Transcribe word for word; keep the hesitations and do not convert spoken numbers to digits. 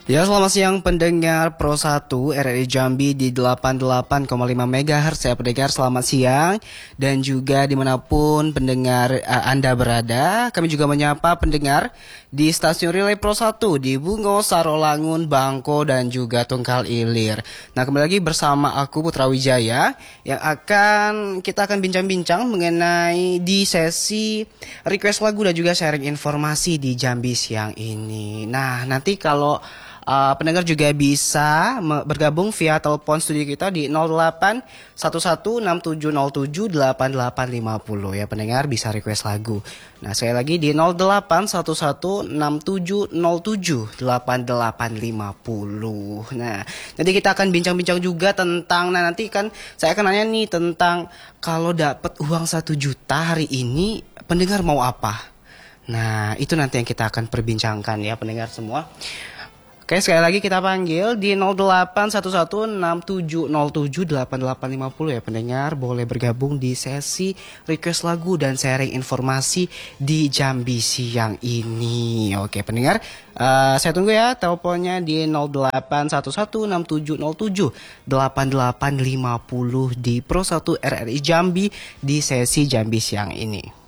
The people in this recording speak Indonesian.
Ya, selamat siang pendengar Pro satu R R I Jambi di delapan puluh delapan koma lima megahertz ya pendengar, selamat siang. Dan juga dimanapun pendengar uh, Anda berada, kami juga menyapa pendengar di stasiun Relay Pro satu di Bungo, Sarolangun, Bangko, dan juga Tungkal Ilir. Nah, kembali lagi bersama aku Putra Wijaya yang akan kita akan bincang-bincang mengenai di sesi request lagu dan juga sharing informasi di Jambi siang ini. Nah, nanti kalau Uh, pendengar juga bisa bergabung via telepon studio kita di nol delapan satu satu enam tujuh nol tujuh delapan delapan lima nol ya pendengar, bisa request lagu. Nah, sekali lagi di nol delapan satu satu enam tujuh nol tujuh delapan delapan lima nol. Nah, nanti kita akan bincang-bincang juga tentang, nah nanti kan saya akan nanya nih tentang kalau dapat uang satu juta hari ini pendengar mau apa? Nah, itu nanti yang kita akan perbincangkan ya pendengar semua. Oke, sekali lagi kita panggil di nol delapan satu satu enam tujuh nol tujuh delapan delapan lima nol ya pendengar, boleh bergabung di sesi request lagu dan sharing informasi di Jambi siang ini. Oke pendengar, uh, saya tunggu ya teleponnya di nol delapan satu satu enam tujuh nol tujuh delapan delapan lima nol di Pro satu R R I Jambi di sesi Jambi siang ini.